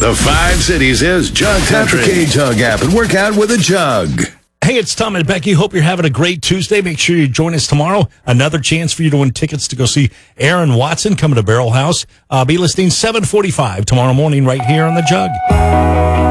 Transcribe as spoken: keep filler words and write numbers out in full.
The Five Cities is Jug Country. Tap the K-Jug app and work out with a jug. Hey, it's Tom and Becky. Hope you're having a great Tuesday. Make sure you join us tomorrow. Another chance for you to win tickets to go see Aaron Watson coming to Barrel House. Uh, be listening seven forty-five tomorrow morning right here on the Jug.